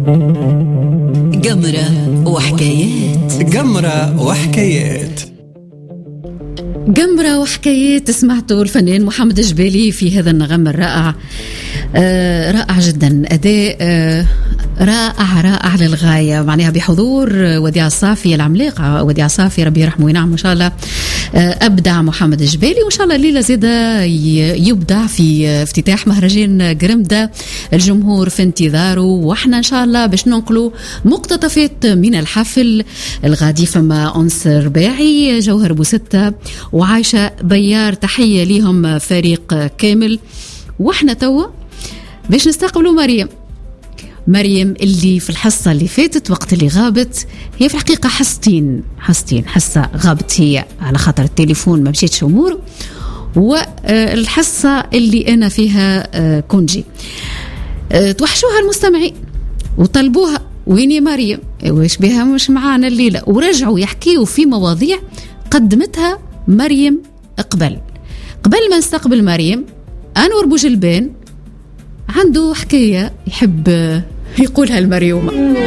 قمرة وحكايات. قمرة وحكايات. قمرة وحكايات. سمعتوا الفنان محمد جبالي في هذا النغم الرائع. رائع جدا، أداء رائع للغاية، معناها بحضور وديع الصافي العملاقة، وديع الصافي ربي يرحمه وينعم إن شاء الله. أبدع محمد جبالي، وإن شاء الله الليلة زيادة يبدع في افتتاح مهرجان قرمدة، الجمهور في انتظاره، وإحنا إن شاء الله باش ننقلوا مقتطفات من الحفل الغادي. فما أنس رباعي، جوهر بوستة، وعايشة بيار، تحية ليهم فريق كامل. وإحنا توا باش نستقبلوا مريم اللي في الحصة اللي فاتت وقت اللي غابت. هي في الحقيقة حصة غابت هي على خاطر التليفون ما مشيتش أمور، والحصة اللي أنا فيها كونجي. توحشوها المستمعين وطلبوها، وين يا مريم؟ ويش بها مش معانا الليلة؟ ورجعوا يحكيوا في مواضيع قدمتها مريم قبل ما نستقبل مريم. أنور بوجلبان عنده حكاية يحب يقولها المريومة.